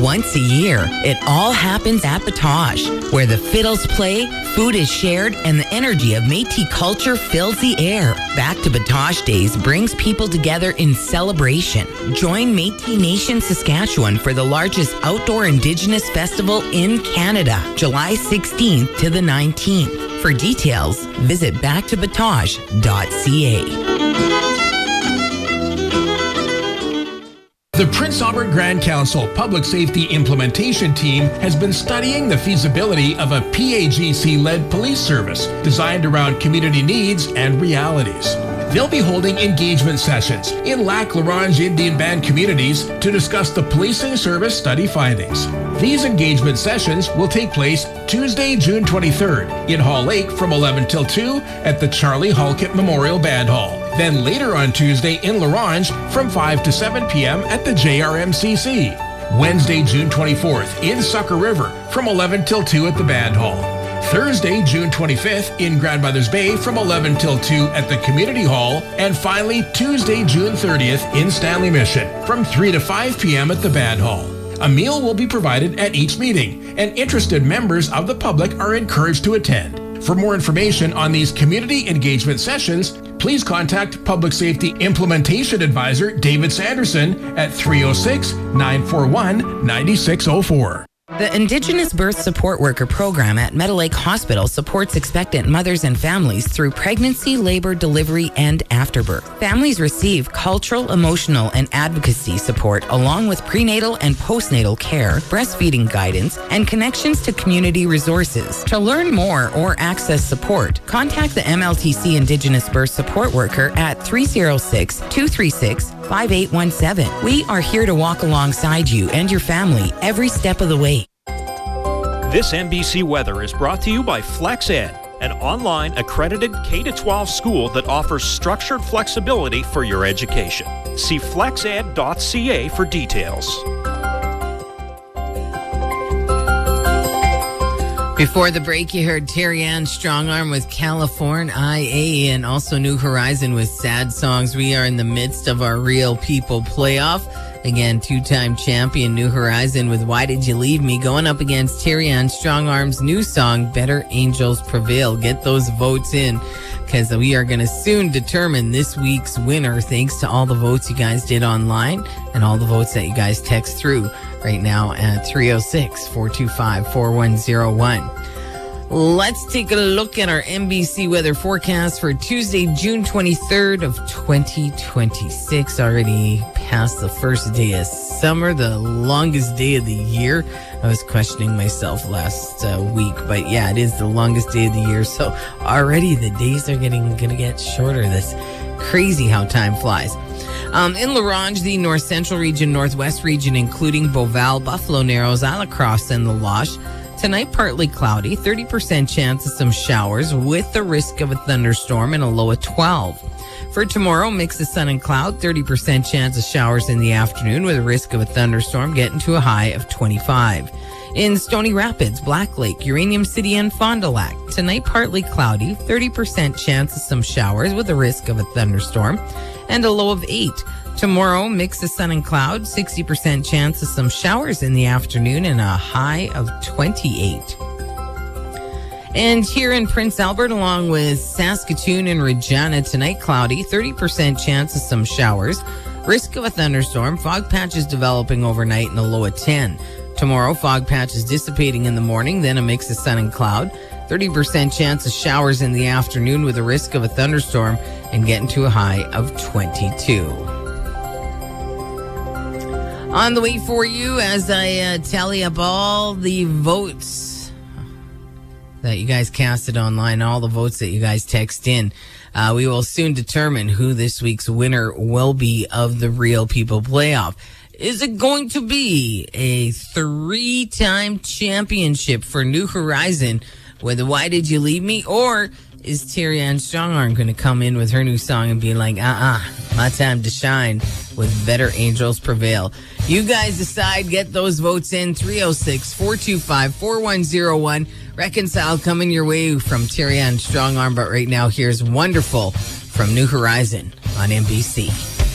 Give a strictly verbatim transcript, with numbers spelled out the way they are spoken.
Once a year, it all happens at Batoche, where the fiddles play, food is shared, and the energy of Métis culture fills the air. Back to Batoche Days brings people together in celebration. Join Métis Nation Saskatchewan for the largest outdoor Indigenous festival in Canada, July sixteenth to the nineteenth. For details, visit back to batoche dot c a. The Prince Albert Grand Council Public Safety Implementation Team has been studying the feasibility of a P A G C-led police service designed around community needs and realities. They'll be holding engagement sessions in Lac La Ronge Indian Band communities to discuss the policing service study findings. These engagement sessions will take place Tuesday, June twenty-third in Hall Lake from eleven till two at the Charlie Halkett Memorial Band Hall. Then later on Tuesday in La Ronge from five to seven p.m. at the J R M C C. Wednesday, June twenty-fourth in Sucker River from eleven till two at the Band Hall. Thursday, June twenty-fifth in Grandmother's Bay from eleven till two at the Community Hall. And finally, Tuesday, June thirtieth in Stanley Mission from three to five p.m. at the Band Hall. A meal will be provided at each meeting, and interested members of the public are encouraged to attend. For more information on these community engagement sessions, please contact Public Safety Implementation Advisor David Sanderson at three oh six, nine four one, nine six oh four. The Indigenous Birth Support Worker Program at Meadow Lake Hospital supports expectant mothers and families through pregnancy, labor, delivery, and afterbirth. Families receive cultural, emotional, and advocacy support along with prenatal and postnatal care, breastfeeding guidance, and connections to community resources. To learn more or access support, contact the M L T C Indigenous Birth Support Worker at three oh six, two three six, five eight one seven. We are here to walk alongside you and your family every step of the way. This N B C Weather is brought to you by FlexEd, an online accredited K to twelve school that offers structured flexibility for your education. See flex ed dot c a for details. Before the break, you heard Terry Ann Strongarm with California I A and also New Horizon with Sad Songs. We are in the midst of our Real People playoff. Again, two-time champion New Horizon with Why Did You Leave Me going up against Terry Ann Strongarm's new song, Better Angels Prevail. Get those votes in because we are going to soon determine this week's winner thanks to all the votes you guys did online and all the votes that you guys text through right now at three oh six, four two five, four one oh one. Let's take a look at our N B C weather forecast for Tuesday, June twenty-third of twenty twenty-six. Already past the first day of summer, the longest day of the year. I was questioning myself last uh, week, but yeah, it is the longest day of the year. So already the days are getting gonna get shorter. This crazy how time flies. Um, in La Ronge, the north central region, northwest region, including Beauval, Buffalo Narrows, Alacrosse, and the Loche. Tonight, partly cloudy, thirty percent chance of some showers with the risk of a thunderstorm and a low of twelve. For tomorrow, mix of sun and cloud, thirty percent chance of showers in the afternoon with a risk of a thunderstorm getting to a high of twenty-five. In Stony Rapids, Black Lake, Uranium City, and Fond du Lac, tonight partly cloudy, thirty percent chance of some showers with a risk of a thunderstorm and a low of eight. Tomorrow, mix of sun and cloud, sixty percent chance of some showers in the afternoon and a high of twenty-eight. And here in Prince Albert, along with Saskatoon and Regina, tonight cloudy, thirty percent chance of some showers, risk of a thunderstorm, fog patches developing overnight and a low of ten. Tomorrow, fog patches dissipating in the morning, then a mix of sun and cloud, thirty percent chance of showers in the afternoon with a risk of a thunderstorm and getting to a high of twenty-two. On the way for you as I uh, tally up all the votes that you guys casted online, all the votes that you guys text in. Uh, we will soon determine who this week's winner will be of the Real People playoff. Is it going to be a three-time championship for New Horizon with the Why Did You Leave Me? Or is Terry Ann Strongarm going to come in with her new song and be like, uh-uh, my time to shine with Better Angels Prevail? You guys decide. Get those votes in. three oh six, four two five, four one oh one. Reconcile coming your way from Terry Ann Strongarm. But right now, here's Wonderful from New Horizon on N B C.